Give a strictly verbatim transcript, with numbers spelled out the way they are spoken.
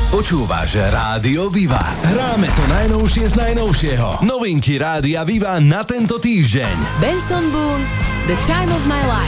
Počúvaš Rádio Viva. Hráme to najnovšie z najnovšieho. Novinky Rádia Viva na tento týždeň. Benson Boone, The Time of My Life.